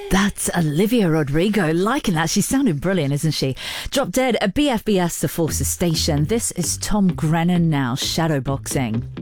That's Olivia Rodrigo. Liking that. She sounded brilliant, isn't she? Drop Dead, a BFBS, The Forces Station. This is Tom Grennan now, Shadowboxing.